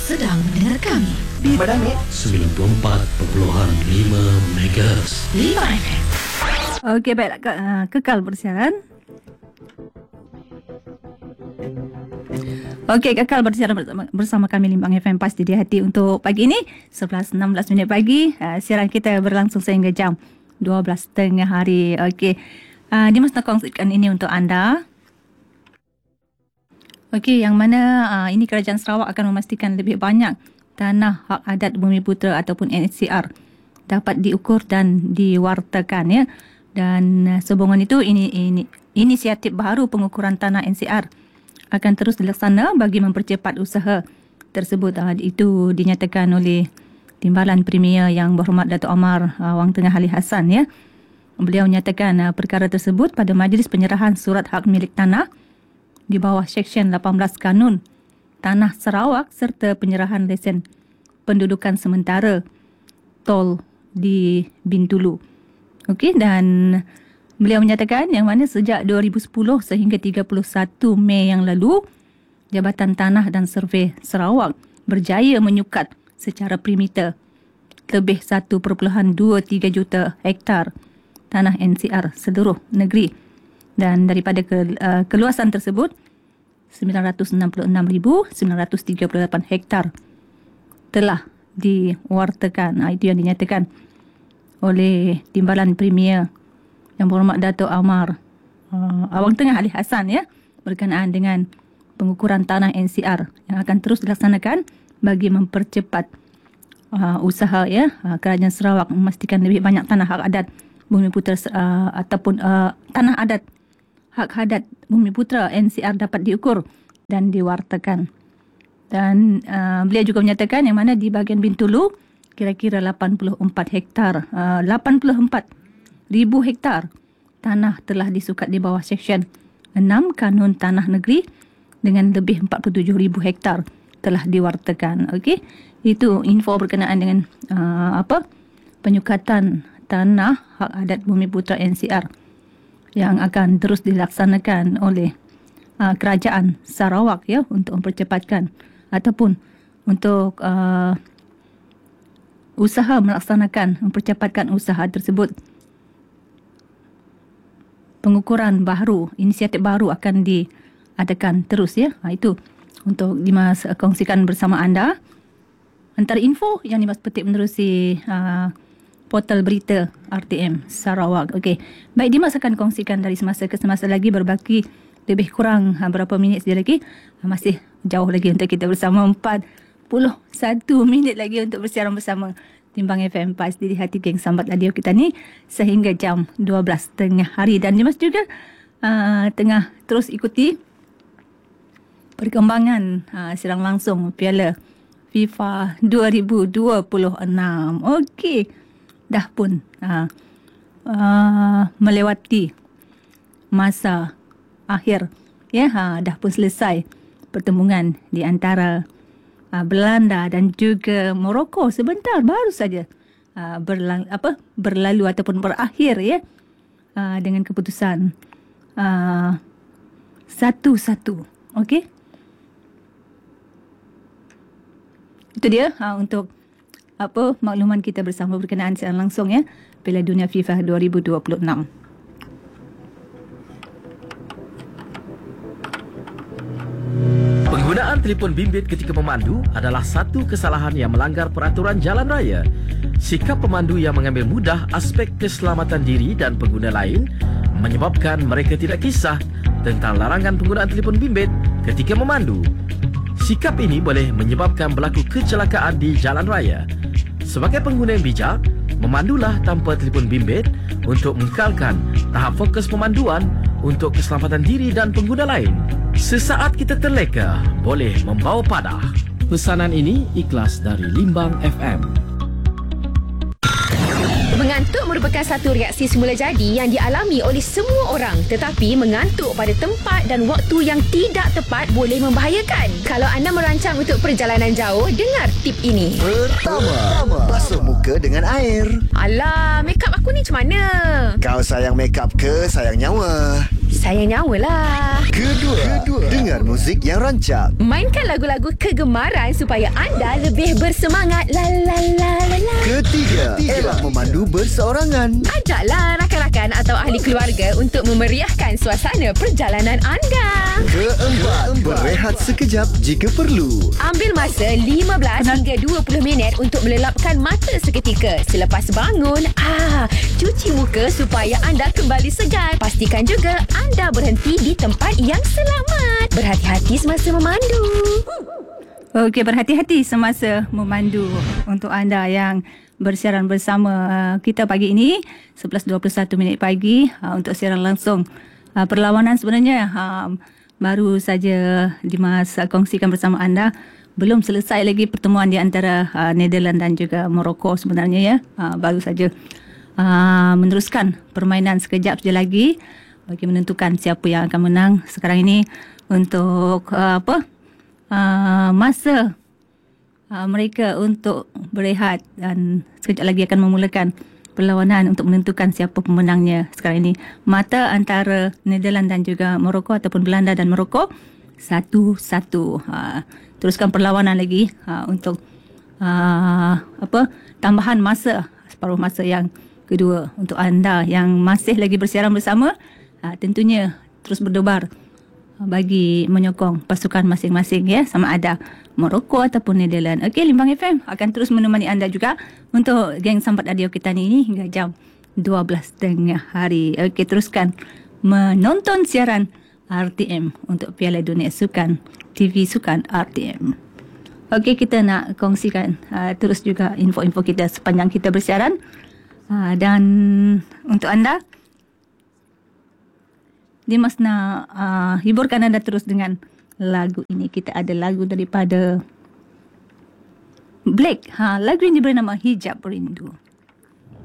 sedang mendengar kami di Badamit 94.5 MHz 5 FM. Okey, baiklah, kekal bersiaran. Okey, kekal bersiaran bersama kami Limbang FM Pasti di Hati untuk pagi ini 11.16 pagi. Siaran kita berlangsung sehingga jam 12 tengah hari. Okey, Dimas nak kongsikan ini untuk anda. Okey, yang mana ini Kerajaan Sarawak akan memastikan lebih banyak tanah hak adat Bumiputera ataupun NCR dapat diukur dan diwartakan, ya. Dan sehubungan itu ini inisiatif baru pengukuran tanah NCR akan terus dilaksana bagi mempercepat usaha tersebut. Itu dinyatakan oleh Timbalan Premier Yang Berhormat Datuk Amar Wang Tengah Ali Hassan, ya. Beliau menyatakan perkara tersebut pada majlis penyerahan surat hak milik tanah di bawah Seksyen 18 Kanun Tanah Sarawak serta penyerahan lesen pendudukan sementara tol di Bintulu. Okey, dan beliau menyatakan yang mana sejak 2010 sehingga 31 Mei yang lalu, Jabatan Tanah dan Survey Sarawak berjaya menyukat secara perimeter lebih 1.23 juta hektar tanah NCR seluruh negeri. Dan daripada keluasan tersebut, 966,938 hektar telah diwartakan. Itu yang dinyatakan oleh Timbalan Premier Yang Berhormat Datuk Amar Wang Tengah Ali Hassan, ya, berkenaan dengan pengukuran tanah NCR yang akan terus dilaksanakan bagi mempercepat usaha, ya. Kerajaan Sarawak memastikan lebih banyak tanah hak adat Bumiputera ataupun tanah adat hak adat Bumiputera NCR dapat diukur dan diwartakan. Dan beliau juga menyatakan yang mana di bahagian Bintulu kira-kira 84 hektar 84,000 hektar tanah telah disukat di bawah Seksyen 6 Kanun Tanah Negeri dengan lebih 47,000 hektar telah diwartakan. Okey, itu info berkenaan dengan penyukatan tanah hak adat Bumiputera NCR yang akan terus dilaksanakan oleh Kerajaan Sarawak, ya, untuk mempercepatkan ataupun untuk mempercepatkan usaha tersebut. Pengukuran baru, inisiatif baru akan diadakan terus, ya. Itu untuk Dimas kongsikan bersama anda. Antara info yang Dimas petik menerusi portal berita RTM Sarawak. Okey, baik, Dimas akan kongsikan dari semasa ke semasa lagi, berbaki lebih kurang berapa minit saja lagi. Masih jauh lagi untuk kita bersama, 41 minit lagi untuk bersiaran bersama Timbang FM Pasti di Hati, geng sambat radio kita ni sehingga jam 12 tengah hari. Dan Dimas juga tengah terus ikuti perkembangan siaran langsung Piala FIFA 2026. Okey, dah pun melewati masa akhir, ya. Dah pun selesai pertembungan di antara Belanda dan juga Morocco sebentar baru saja berlalu ataupun berakhir, ya, dengan keputusan 1-1. Okey, itu dia untuk makluman kita bersama berkenaan siaran langsung, ya, Piala Dunia FIFA 2026. Penggunaan telefon bimbit ketika memandu adalah satu kesalahan yang melanggar peraturan jalan raya. Sikap pemandu yang mengambil mudah aspek keselamatan diri dan pengguna lain menyebabkan mereka tidak kisah tentang larangan penggunaan telefon bimbit ketika memandu. Sikap ini boleh menyebabkan berlaku kecelakaan di jalan raya. Sebagai pengguna yang bijak, memandulah tanpa telefon bimbit untuk mengekalkan tahap fokus pemanduan untuk keselamatan diri dan pengguna lain. Sesaat kita terleka, boleh membawa padah. Pesanan ini ikhlas dari Limbang FM. Mengantuk merupakan satu reaksi semula jadi yang dialami oleh semua orang. Tetapi mengantuk pada tempat dan waktu yang tidak tepat boleh membahayakan. Kalau anda merancang untuk perjalanan jauh, dengar tip ini. Pertama, basuh muka dengan air. Alah, make up aku ni macam mana? Kau sayang make up ke sayang nyawa? sayang nyawa lah. Kedua, dengar muzik yang rancak. Mainkan lagu-lagu kegemaran supaya anda lebih bersemangat. La la la la la. Ketiga, elak memandu berseorangan. Ajaklah rakan-rakan atau ahli keluarga untuk memeriahkan suasana perjalanan anda. Keempat, berehat sekejap jika perlu. Ambil masa 15 hingga 20 minit untuk melelapkan mata seketika. Selepas bangun, cuci muka supaya anda kembali segar. Pastikan juga anda berhenti di tempat yang selamat. Berhati-hati semasa memandu. Okey, berhati-hati semasa memandu. Untuk anda yang bersiaran bersama kita pagi ini 11.21 pagi untuk siaran langsung perlawanan sebenarnya baru saja Dimas kongsikan bersama anda. Belum selesai lagi pertemuan di antara Netherlands dan juga Morocco sebenarnya ya. Baru saja meneruskan permainan sekejap saja lagi bagi menentukan siapa yang akan menang sekarang ini untuk masa mereka untuk berehat dan sekejap lagi akan memulakan perlawanan untuk menentukan siapa pemenangnya sekarang ini. Mata antara Netherlands dan juga Morocco ataupun Belanda dan Morocco 1-1. Teruskan perlawanan lagi untuk tambahan masa, separuh masa yang kedua. Untuk anda yang masih lagi bersiaran bersama, tentunya terus berdebar bagi menyokong pasukan masing-masing ya, sama ada Morocco ataupun Netherlands. Okey, Limbang FM akan terus menemani anda juga untuk geng Sambat Radio kita ini hingga jam 12 tengah hari. Okey, teruskan menonton siaran RTM untuk Piala Dunia Sukan, TV Sukan RTM. Okey, kita nak kongsikan terus juga info-info kita sepanjang kita bersiaran. Dan untuk anda, Dimas nak hiburkan anda terus dengan lagu ini. Kita ada lagu daripada Blake. Lagu yang diberi nama Hijab Rindu.